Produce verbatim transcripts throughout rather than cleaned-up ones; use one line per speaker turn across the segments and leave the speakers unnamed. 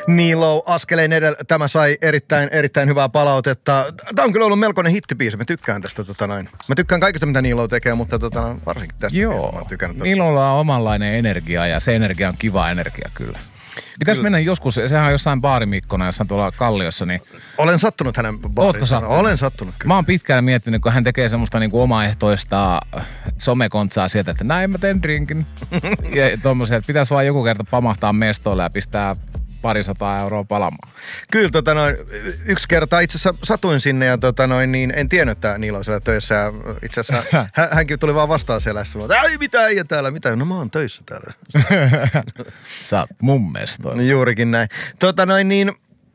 Niilo askeleen edellä. Tämä sai erittäin, erittäin hyvää palautetta. Tämä on kyllä ollut melkoinen hittibiisi. Mä tykkään tästä. Tota noin. Mä tykkään kaikesta, mitä Niilo tekee, mutta tota, varsinkin tästä.
Joo, Niilolla on omanlainen energia ja se energia on kiva energia kyllä. Pitäisi mennä joskus, sehän on jossain baarimikkona, jossain tuolla Kalliossa, niin...
Olen sattunut hänen baariin.
Ootko sattunut?
Olen sattunut kyllä.
Mä oon pitkään miettinyt, kun hän tekee semmoista niinku omaehtoista somekontsaa sieltä, että näin mä teen drinkin. Ja tommosia, että pitäisi vaan joku kerta pamahtaa mestoille ja pistä parisataa euroa palamaan.
Kyllä, tota noin, yksi kerta itse asiassa satuin sinne ja tota noin, niin en tiennyt, että Niilo on siellä töissä. Ja itse asiassa hän, hänkin tuli vaan vastaan siellä. Ja ei mitä ei täällä, mitä? No mä oon töissä täällä.
Sä oot mun mestoilla.
Juurikin näin. Tota noin niin,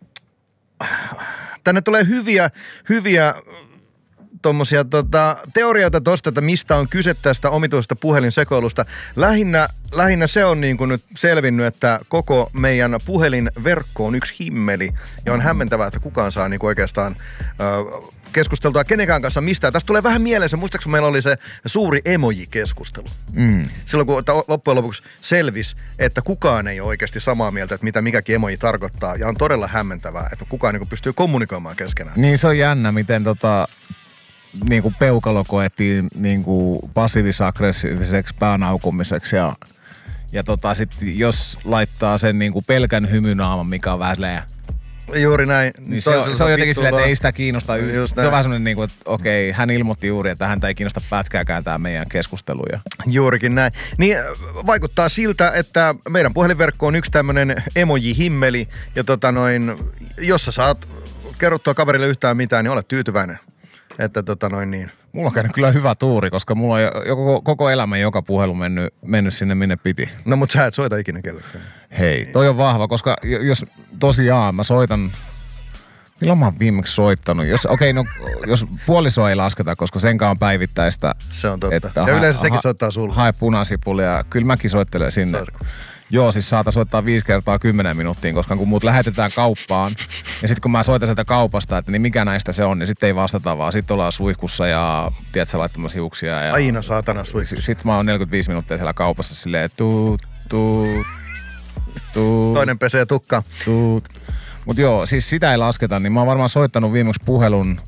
tänne tulee hyviä, hyviä tommosia tota, teorioita tosta, että mistä on kyse tästä omituisesta puhelinsekoilusta. Lähinnä, lähinnä se on niin kuin nyt selvinnyt, että koko meidän puhelinverkko on yksi himmeli. Ja on hämmentävää, että kukaan saa niin kuin oikeastaan ö, keskusteltua kenenkään kanssa mistään. Tästä tulee vähän mieleen se, muistaakseni meillä oli se suuri emoji-keskustelu. Mm. Silloin kun loppujen lopuksi selvisi, että kukaan ei ole oikeasti samaa mieltä, että mitä mikäkin emoji tarkoittaa. Ja on todella hämmentävää, että kukaan niin kuin pystyy kommunikoimaan keskenään.
Niin se on jännä, miten tota... niin kuin peukalo koettiin niin kuin passiivis-aggressiiviseksi päänaukumiseksi ja, ja tota sit jos laittaa sen niin kuin pelkän hymynaaman, mikä on vähän silleen,
juuri näin.
Niin se, on, se on jotenkin silleen, että ei sitä kiinnosta. Y- se on vähän semmoinen, niin kuin, että okei, hän ilmoitti juuri, että häntä ei kiinnosta pätkääkään tämä meidän keskustelu.
Juurikin näin. Niin vaikuttaa siltä, että meidän puhelinverkko on yksi tämmöinen emoji-himmeli ja tota noin, jos sä saat kerrottua kaverille yhtään mitään, niin olet tyytyväinen. Että tota noin niin.
Mulla on käynyt kyllä hyvä tuuri, koska mulla on jo koko, koko elämän joka puhelu mennyt, mennyt sinne minne piti.
No mut sä et soita ikinä kellekään.
Hei, toi on vahva, koska jos tosiaan mä soitan, milloin mä oon viimeksi soittanut? Jos, okei, okay, no jos puoliso ei lasketa, koska senkaan on päivittäistä.
Se on totta. Että ja ha, yleensä sekin ha, soittaa sulle.
Hae punasipulia, kyllä mäkin soittelen sinne. Saisiko? Joo, siis saata soittaa viisi kertaa kymmenen minuuttiin, koska kun muut lähetetään kauppaan, ja sitten kun mä soitan sieltä kaupasta, että niin mikä näistä se on, niin sitten ei vastata, vaan sitten ollaan suihkussa ja tiedätkö laittamassa hiuksia. Ja
aina saatana suihkussa.
Sitten mä oon neljäkymmentäviisi minuuttia siellä kaupassa silleen tuut, tuut, tuut.
Toinen pesee tukka.
Tuut. Mut joo, siis sitä ei lasketa, niin mä oon varmaan soittanut viimeksi puhelun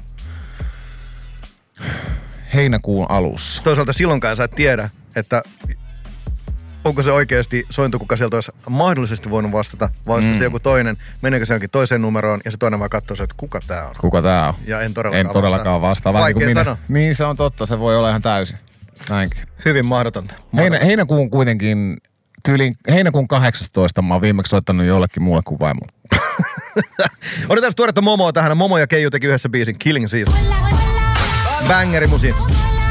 heinäkuun alussa.
Toisaalta silloinkaan sä et tiedä, että onko se oikeasti sointu, kuka sieltä olisi mahdollisesti voinut vastata, vai mm. se joku toinen, meneekö se jonkin toiseen numeroon, ja se toinen vaan katsoo, että kuka tää on.
Kuka tää on.
Ja en todellakaan,
en todellakaan vastaa.
Vaikea
minä.
sanoa.
Niin se on totta, se voi olla ihan täysin. Näinkin.
Hyvin mahdotonta.
Heinä, heinäkuun kuitenkin, tyyliin heinäkuun kahdeksastoista mä oon viimeksi soittanut jollekin muulle kuin vaimolle.
Otetaan tuoretta Momoa tähän. Momo ja Keiju teki yhdessä biisin Killing Season. Bangeri musi.